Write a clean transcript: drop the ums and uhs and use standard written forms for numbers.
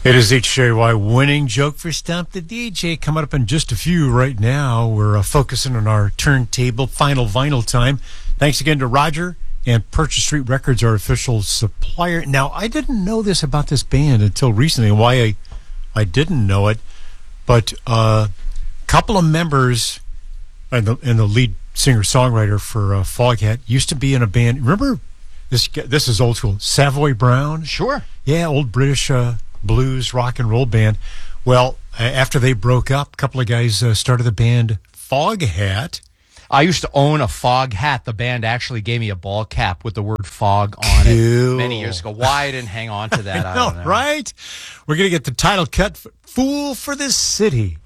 It is HJY winning joke for Stump the DJ coming up in just a few right now. We're focusing on our turntable final vinyl time. Thanks again to Roger and Purchase Street Records, our official supplier. Now, I didn't know this about this band until recently. Why I didn't know it, but a couple of members and the lead singer-songwriter for Foghat used to be in a band. Remember, this is old school, Savoy Brown? Sure. Yeah, old British blues rock and roll band. Well, after they broke up, a couple of guys started the band Foghat. I used to own a fog hat. The band actually gave me a ball cap with the word fog on it many years ago. Why I didn't hang on to that, I don't know. Right? We're going to get the title cut, Fool for the City.